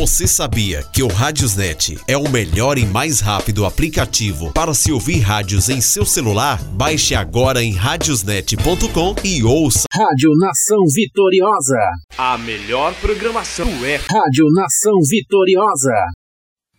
Você sabia que o Radiosnet é o melhor e mais rápido aplicativo para se ouvir rádios em seu celular? Baixe agora em radiosnet.com e ouça Rádio Nação Vitoriosa. A melhor programação é Rádio Nação Vitoriosa.